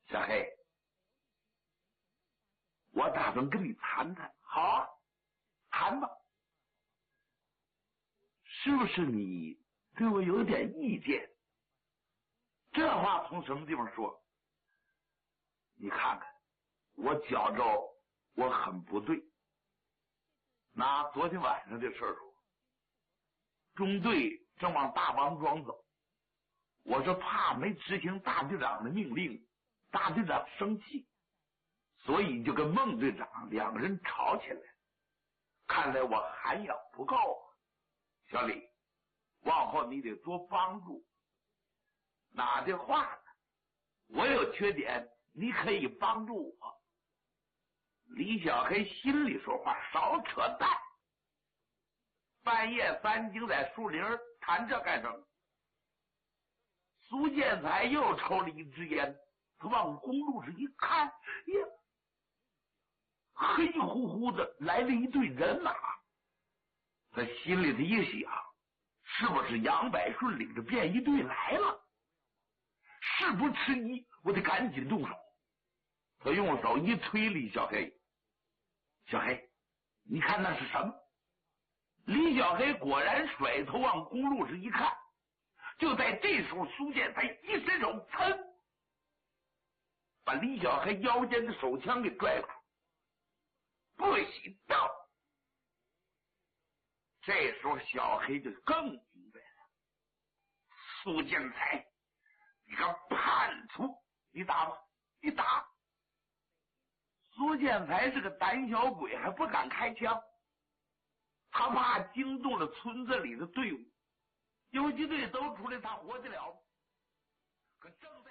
小黑，我打算跟你谈谈。好啊，谈吧。是不是你对我有点意见？这话从什么地方说？你看看，我觉着我很不对。拿昨天晚上的事说，中队正往大王庄走，我是怕没执行大队长的命令，大队长生气，所以就跟孟队长两个人吵起来。看来我涵养不够啊，小李，往后你得多帮助。哪的话呢？我有缺点，你可以帮助我。李小黑心里说话，少扯淡。半夜三更在树林谈这干什么？苏建才又抽了一支烟，他往公路上一看，呀，黑乎乎的来了一队人马。他心里头一想，是不是杨百顺领着便衣队来了？事不迟疑，我得赶紧动手。他用手一推李小黑，小黑，你看那是什么？李小黑果然甩头往公路上一看，就在这时候，苏建才一伸手，噌，把李小黑腰间的手枪给拽来，不许动！这时候小黑就更明白了，苏建才，你个叛徒，你打吧，你打！苏建才是个胆小鬼，还不敢开枪，他怕惊动了村子里的队伍，游击队都出来，他活得了吗？可正在